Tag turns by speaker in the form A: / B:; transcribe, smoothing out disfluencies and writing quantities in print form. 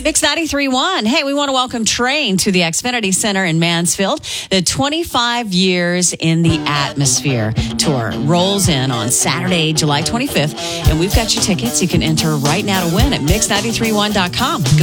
A: Mix 93.1. Hey, we want to welcome Train to the Xfinity Center in Mansfield. The 25 Years in the Atmosphere tour rolls in on Saturday, July 25th. And we've got your tickets. You can enter right now to win at mix931.com.